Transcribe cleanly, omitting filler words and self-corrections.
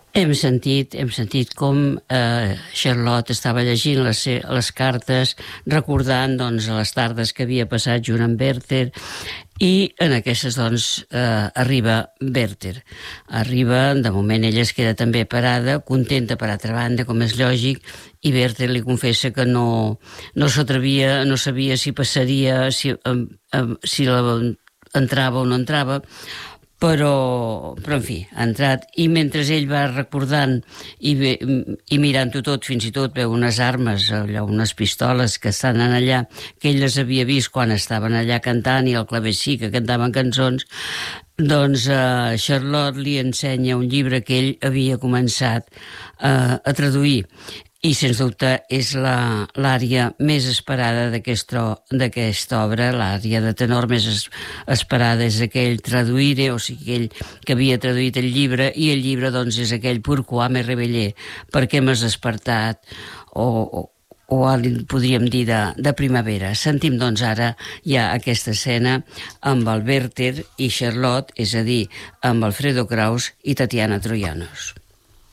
Hem sentit com Charlotte estava llegint les cartes, recordant doncs, les tardes que havia passat junt amb Werther, i en aquestes doncs arriba Werther. Arriba, de moment ella es queda també parada, contenta per altra banda, com és lògic, i Werther li confessa que no s'atrevia, no sabia si passaria, si entrava o no entrava, però en fi, ha entrat, i mentre ell va recordant i mirant-ho tot, fins i tot veu unes armes, allò, unes pistoles que estan allà, que ell les havia vist quan estaven allà cantant, i el clavecí que cantaven cançons, doncs Charlotte li ensenya un llibre que ell havia començat a traduir, i sens dubte és l'ària més esperada d'aquesta obra. L'ària de tenor més esperada és aquell traduire, o sigui, aquell que havia traduït el llibre, i el llibre doncs és aquell Pourquoi me réveillé, per què m'has despertat, o podríem dir de primavera. Sentim doncs ara ja aquesta escena amb el Werther i Charlotte, és a dir, amb Alfredo Kraus i Tatiana Troyanos.